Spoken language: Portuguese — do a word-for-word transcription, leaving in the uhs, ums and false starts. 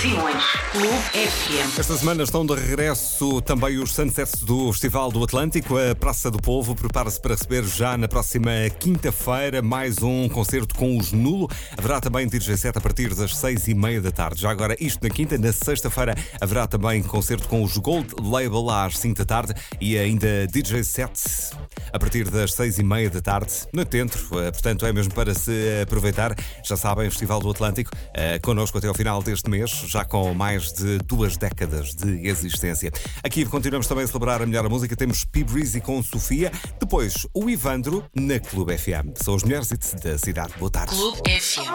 Simões, Clube F M. Esta semana estão de regresso também os Sunsets do Festival do Atlântico. A Praça do Povo prepara-se para receber já na próxima quinta-feira mais um concerto com os Nulo. Haverá também D J set a partir das seis e meia da tarde. Já agora isto na quinta. Na sexta-feira haverá também concerto com os Gold Label às cinco da tarde e ainda D J set a partir das seis e meia da tarde no Centro. Portanto, é mesmo para se aproveitar. Já sabem, Festival do Atlântico, connosco até ao final deste mês, já com mais de duas décadas de existência. Aqui continuamos também a celebrar a melhor música. Temos P-Breezy com Sofia. Depois, o Ivandro na Clube F M. São os melhores hits da cidade. Boa tarde. Clube F M.